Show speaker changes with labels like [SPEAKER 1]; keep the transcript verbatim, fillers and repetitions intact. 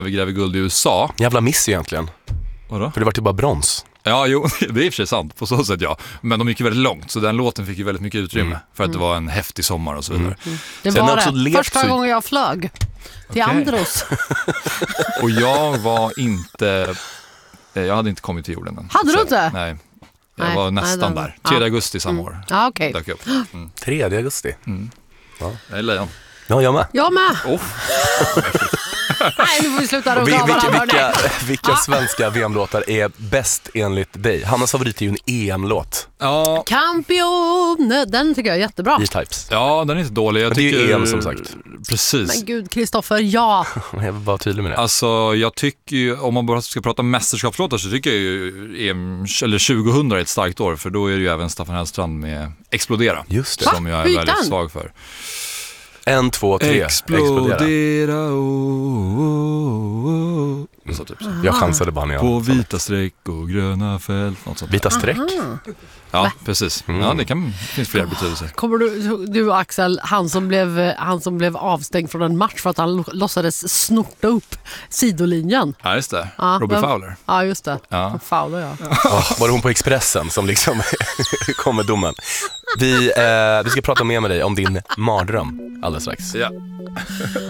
[SPEAKER 1] Vi gräver guld i U S A.
[SPEAKER 2] Jävla miss egentligen.
[SPEAKER 1] Vadå?
[SPEAKER 2] För det var typ bara brons.
[SPEAKER 1] Ja, jo, det är i och för sig sant på så sätt, ja. Men de gick ju väldigt långt, så den låten fick ju väldigt mycket utrymme mm. för att mm. det var en häftig sommar och så vidare.
[SPEAKER 3] Mm. Det var det. Första så... gången jag flög till okay. Andros.
[SPEAKER 1] Och jag var inte, jag hade inte kommit till jorden än.
[SPEAKER 3] Hade du inte?
[SPEAKER 1] Nej, jag nej, var nästan nej, där. tredje augusti samma
[SPEAKER 3] mm.
[SPEAKER 1] år.
[SPEAKER 3] Ja, okej.
[SPEAKER 1] Okay. Mm.
[SPEAKER 2] tredje augusti?
[SPEAKER 1] Mm. Ja. Jag är lejon.
[SPEAKER 2] Ja, jag med.
[SPEAKER 3] Jag med.
[SPEAKER 1] Oh.
[SPEAKER 3] Nej, nu får vi sluta rulla
[SPEAKER 2] vilka,
[SPEAKER 3] varandra.
[SPEAKER 2] Vilka, vilka svenska V M-låtar är bäst enligt dig? Hannas favorit är ju en E M-låt.
[SPEAKER 1] Ja.
[SPEAKER 3] Campione, den tycker jag är jättebra.
[SPEAKER 2] E-Types.
[SPEAKER 1] Ja, den är inte dålig. Jag
[SPEAKER 2] Men det
[SPEAKER 1] tycker...
[SPEAKER 2] är ju E M som sagt.
[SPEAKER 1] Precis.
[SPEAKER 3] Men gud, Kristoffer, ja.
[SPEAKER 2] Jag vill bara tydlig med det.
[SPEAKER 1] Alltså, jag tycker ju, om man bara ska prata mästerskapslåtar så tycker jag ju E M, eller tjugohundra är ett starkt år. För då är det ju även Staffan Hellstrand med Explodera.
[SPEAKER 2] Just det.
[SPEAKER 1] Som jag är väldigt
[SPEAKER 3] den?
[SPEAKER 1] svag för.
[SPEAKER 2] En, två, tre.
[SPEAKER 1] Explodera. Explodera oh, oh, oh. Så typ så.
[SPEAKER 2] Jag chansade bara när jag...
[SPEAKER 1] På vita streck och gröna fält. Något sånt.
[SPEAKER 2] Vita streck?
[SPEAKER 3] Aha.
[SPEAKER 1] Ja,
[SPEAKER 3] Va?
[SPEAKER 1] precis. Mm. Ja, det kan, det finns flera betydelser.
[SPEAKER 3] Kommer du, du och Axel, han som, blev, han som blev avstängd från en match för att han låtsades snorta upp sidolinjen.
[SPEAKER 1] Ja, just det.
[SPEAKER 3] Ja,
[SPEAKER 1] Robbie
[SPEAKER 3] men,
[SPEAKER 1] Fowler.
[SPEAKER 3] Ja, just det.
[SPEAKER 1] Ja.
[SPEAKER 3] Fowler, ja.
[SPEAKER 2] Oh, var det hon på Expressen som liksom kom med domen? Vi, eh, vi ska prata mer med dig om din mardröm alldeles strax.
[SPEAKER 1] Ja.